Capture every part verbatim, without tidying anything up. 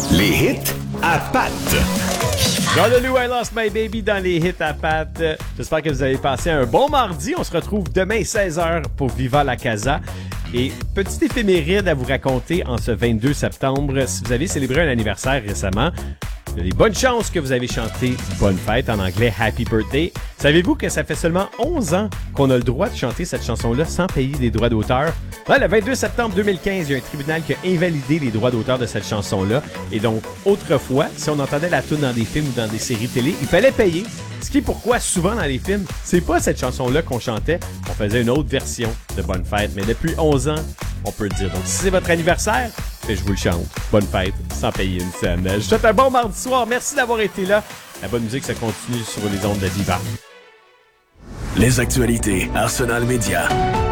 Les hits à Pat. Got I Lost My Baby dans les hits à Pat. J'espère que vous avez passé un bon mardi. On se retrouve demain seize heures pour Viva la Casa. Et petit éphéméride à vous raconter en ce vingt-deux septembre. Si vous avez célébré un anniversaire récemment, il y a des bonnes chances que vous avez chanté Bonne fête, en anglais Happy Birthday. Savez-vous que ça fait seulement onze ans qu'on a le droit de chanter cette chanson-là sans payer des droits d'auteur? Ouais, le vingt-deux septembre deux mille quinze, il y a un tribunal qui a invalidé les droits d'auteur de cette chanson-là. Et donc, autrefois, si on entendait la tune dans des films ou dans des séries télé, il fallait payer. Ce qui est pourquoi, souvent dans les films, c'est pas cette chanson-là qu'on chantait, on faisait une autre version de Bonne fête. Mais depuis onze ans, on peut le dire. Donc, si c'est votre anniversaire, je vous le chante. Bonne fête, sans payer une scène. Je vous souhaite un bon mardi soir. Merci d'avoir été là. La bonne musique, ça continue sur les ondes de Diva. Les actualités Arsenal Média.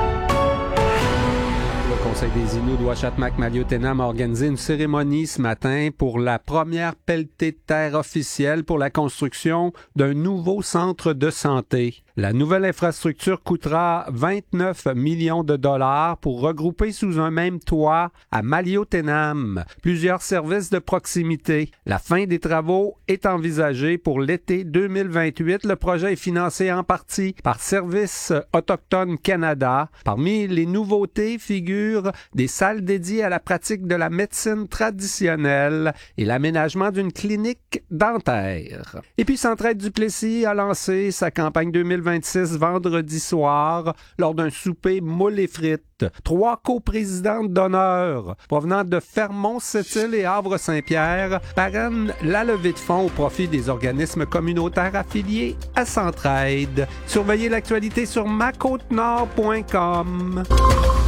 Le Conseil des Inuits de Ouachitmak-Maliotenam a organisé une cérémonie ce matin pour la première pelletée de terre officielle pour la construction d'un nouveau centre de santé. La nouvelle infrastructure coûtera vingt-neuf millions de dollars pour regrouper sous un même toit à Maliotenam plusieurs services de proximité. La fin des travaux est envisagée pour l'été deux mille vingt-huit. Le projet est financé en partie par Services Autochtones Canada. Parmi les nouveautés figurent des salles dédiées à la pratique de la médecine traditionnelle et l'aménagement d'une clinique dentaire. Et puis Centraide Duplessis a lancé sa campagne deux mille vingt-six vendredi soir lors d'un souper moules et frites. Trois coprésidentes d'honneur provenant de Fermont-Sept-Îles et Havre-Saint-Pierre parrainent la levée de fonds au profit des organismes communautaires affiliés à Centraide. Surveillez l'actualité sur ma côte nord point com.